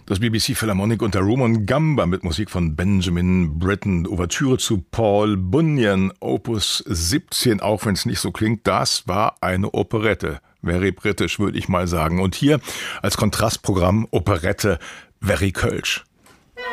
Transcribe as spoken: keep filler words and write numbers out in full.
Das B B C Philharmonic unter Rumon Gamba mit Musik von Benjamin Britten. Ouvertüre zu Paul Bunyan, Opus siebzehn, auch wenn es nicht so klingt, das war eine Operette. Very britisch, würde ich mal sagen. Und hier als Kontrastprogramm Operette Very Kölsch.